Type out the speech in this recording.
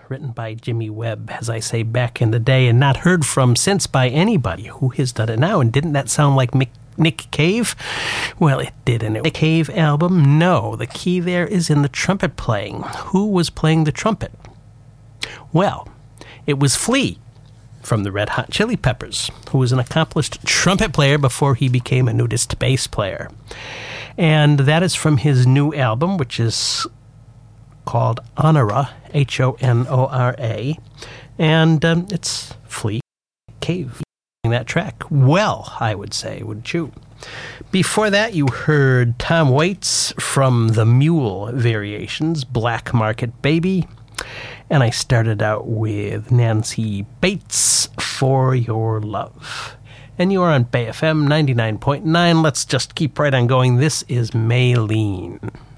written by Jimmy Webb, as I say, back in the day, and not heard from since by anybody. Who has done it now? And didn't that sound like Nick Cave? Well, it didn't. It was a Cave album? No, the key there is in the trumpet playing. Who was playing the trumpet? Well, it was Flea from the Red Hot Chili Peppers, who was an accomplished trumpet player before he became a nudist bass player. And that is from his new album, which is called Honora, Honora, and it's Flea Cave that track. Well, I would say, wouldn't you? Before that, you heard Tom Waits from the Mule Variations, Black Market Baby, and I started out with Nancy Bates, For Your Love. And you are on Bay FM 99.9. Let's just keep right on going. This is Maylene.